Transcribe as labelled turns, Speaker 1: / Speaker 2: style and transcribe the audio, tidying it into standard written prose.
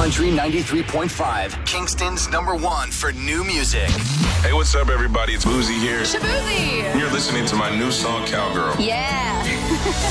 Speaker 1: Country 93.5, Kingston's #1 for new music.
Speaker 2: Hey, what's up, everybody? It's Boozy here.
Speaker 3: Shaboozey!
Speaker 2: You're listening to my new song, Cowgirl.
Speaker 3: Yeah.